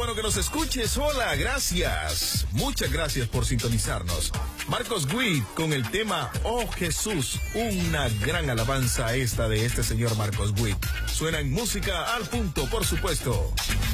bueno que nos escuches. Hola, gracias. Muchas gracias por sintonizarnos. Marcos Witt con el tema Oh Jesús. Una gran alabanza esta de este señor Marcos Witt. Suena en Música al Punto, por supuesto.